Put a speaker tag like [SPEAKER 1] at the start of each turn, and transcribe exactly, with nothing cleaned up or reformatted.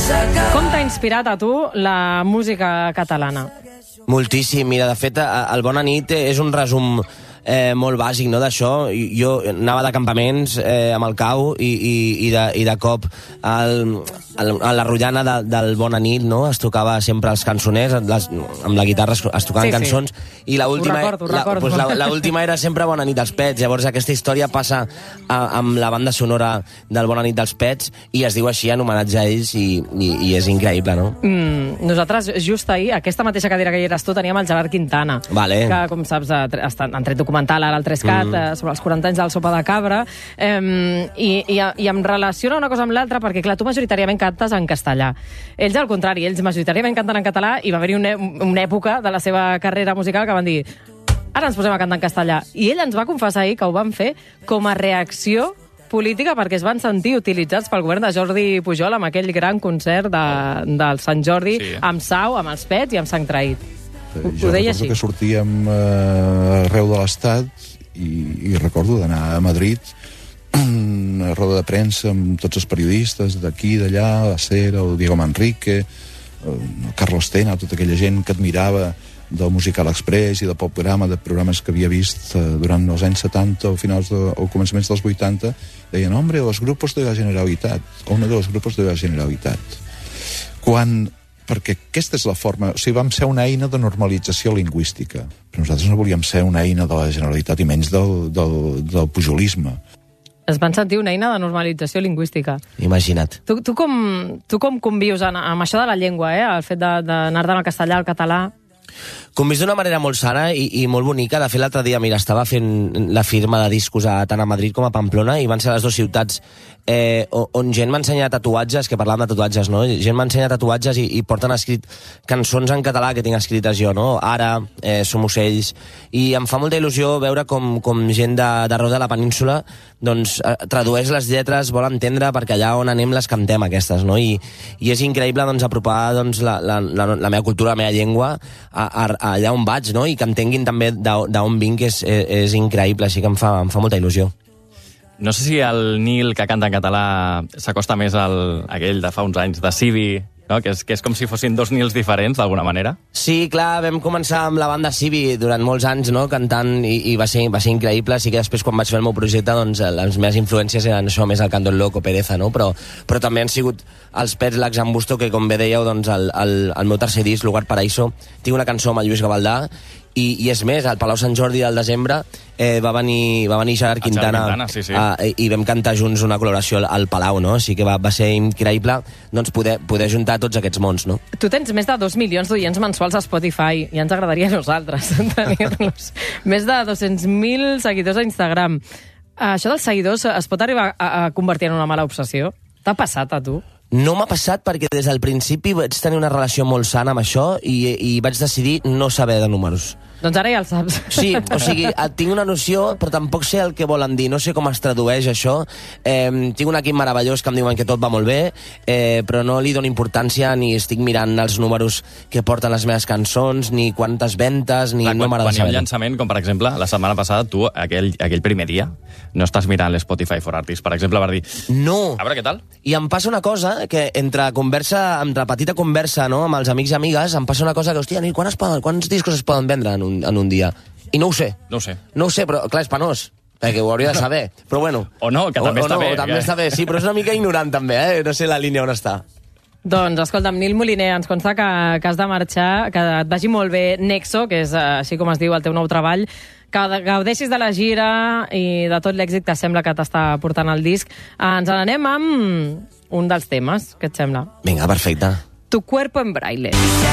[SPEAKER 1] Com t'ha inspirat a tu la música catalana?
[SPEAKER 2] Moltíssim. Mira, de fet, el Bona nit és un resum eh, molt bàsic, no, d'això. Jo anava de campaments eh, amb el cau i, i, i, de, i de cop el, el, a la rotllana de, del Bona nit, no, es tocava sempre els cançoners, les, amb la guitarra es, es tocaven sí, cançons, sí. I l'última pues la, era sempre Bona nit dels Pets. Llavors aquesta història passa a, amb la banda sonora del Bona nit dels Pets i es diu així en homenatge a ells i, i, i és increïble, no?
[SPEAKER 1] Mm, nosaltres just ahir, aquesta mateixa cadira que hi eres tu, teníem el Gerard Quintana,
[SPEAKER 2] vale.
[SPEAKER 1] Que, com saps, han tret documental ara al tres cat mm. eh, sobre els quaranta anys del Sopa de Cabra, eh, i, i, i em relaciona una cosa amb l'altra perquè, clar, tu majoritàriament cantes en castellà. Ells, al contrari, ells majoritàriament canten en català i va haver-hi una, una època de la seva carrera musical que van dir ara ens posem a cantar en castellà. I ell ens va confessar ahir que ho van fer com a reacció política perquè es van sentir utilitzats pel govern de Jordi Pujol amb aquell gran concert de, del Sant Jordi, sí. Amb Sau, amb els Pets i amb Sang Traït. Ho,
[SPEAKER 3] jo
[SPEAKER 1] ho deia així.
[SPEAKER 3] Que sortíem eh, arreu de l'Estat i, i recordo d'anar a Madrid a roda de premsa amb tots els periodistes d'aquí, d'allà, la Cera, el Diego Manrique, el Carlos Tena, tota aquella gent que admirava del Musical Express i del Popgrama, de programes que havia vist eh, durant els anys setanta o finals de, o començaments dels vuitanta, deien, hombre, los grupos de la Generalitat, o uno de los grupos de la Generalitat. Quan, perquè aquesta és la forma, o sigui, vam ser una eina de normalització lingüística, però nosaltres no volíem ser una eina de la Generalitat i menys del, del, del pujolisme.
[SPEAKER 1] Es van sentir una eina de normalització lingüística.
[SPEAKER 2] Imagina't.
[SPEAKER 1] Tu, tu, com, tu com convius amb, amb això de la llengua, eh? El fet d'anar-te'n al castellà, al català?
[SPEAKER 2] Convist d'una manera molt sana i, i molt bonica. De fet, l'altre dia, mira, estava fent la firma de discos a, tant a Madrid com a Pamplona i van ser les dues ciutats eh, on gent m'ensenya tatuatges, que parlàvem de tatuatges, no? Gent m'ensenya tatuatges i, i porten escrit cançons en català que tinc escrites jo, no? Ara, eh, Som ocells, i em fa molta il·lusió veure com, com gent d'arreu de, de la península doncs, eh, tradueix les lletres, vol entendre, perquè allà on anem les cantem aquestes, no? I, i és increïble doncs, apropar doncs, la, la, la, la meva cultura, la meva llengua a, a, a allà on vaig, no? I que entenguin també d'on vinc, és, és, és increïble, així que em fa, em fa molta il·lusió.
[SPEAKER 4] No sé si el Nil, que canta en català, s'acosta més al aquell de fa uns anys, de Sibi, no? que, és, que és com si fossin dos Nils diferents, d'alguna manera.
[SPEAKER 2] Sí, clar, vam començar amb la banda Sibi durant molts anys, no?, cantant, i, i va, ser, va ser increïble. Sí que després, quan vaig fer el meu projecte, doncs, les meves influències eren això, més el Canto el Loco, Pereza, no? Però, però també han sigut els Pets, l'Axambusto, que, com bé dèieu, doncs, el, el, el meu tercer disc, Lugar Paraíso, tinc una cançó amb el Lluís Gavaldà, i, i és més, al Palau Sant Jordi del desembre eh, va, venir, va venir Gerard Quintana,
[SPEAKER 4] Quintana sí, sí.
[SPEAKER 2] A, i vam cantar junts una col·laboració al, al Palau, no? Així que va, va ser increïble doncs, poder, poder juntar tots aquests mons, no?
[SPEAKER 1] Tu tens més de dos milions d'oients mensuals a Spotify, i ens agradaria a nosaltres tenir-los. Més de dos-cents mil seguidors a Instagram. Això dels seguidors es pot arribar a, a convertir en una mala obsessió? T'ha passat a tu?
[SPEAKER 2] No m'ha passat perquè des del principi vaig tenir una relació molt sana amb això i, i vaig decidir no saber de números.
[SPEAKER 1] Doncs ara ja el saps.
[SPEAKER 2] Sí, o sigui, tinc una noció, però tampoc sé el que volen dir. No sé com es tradueix això. Eh, tinc un equip meravellós que em diuen que tot va molt bé, eh, però no li dono importància ni estic mirant els números que porten les meves cançons, ni quantes ventes, ni
[SPEAKER 4] Clar,
[SPEAKER 2] no m'agrada
[SPEAKER 4] saber. Quan hi ha un
[SPEAKER 2] llançament,
[SPEAKER 4] com per exemple, la setmana passada, tu, aquell, aquell primer dia, no estàs mirant l'Spotify for Artists, per exemple, per dir...
[SPEAKER 2] No.
[SPEAKER 4] A veure què tal?
[SPEAKER 2] I em passa una cosa, que entre conversa, entre petita conversa, no?, amb els amics i amigues, em passa una cosa que, hòstia, quan es poden, quants discos es poden vendre en un, en un dia? I no ho sé.
[SPEAKER 4] No ho sé.
[SPEAKER 2] No ho sé, però clar, és penós, perquè ho hauria de saber. Però bueno...
[SPEAKER 4] O no, que també
[SPEAKER 2] o,
[SPEAKER 4] està
[SPEAKER 2] o no,
[SPEAKER 4] bé.
[SPEAKER 2] també
[SPEAKER 4] que...
[SPEAKER 2] està bé, sí, però és una mica ignorant també, eh? No sé la línia on està.
[SPEAKER 1] Doncs, escolta'm, Nil Moliner, ens consta que, que has de marxar, que et vagi molt bé Nexo, que és, així com es diu, el teu nou treball, que gaudeixis de la gira i de tot l'èxit que sembla que t'està portant el disc. Ens n'anem amb un dels temes, què et sembla?
[SPEAKER 2] Vinga, perfecte.
[SPEAKER 1] Tu cuerpo en braille.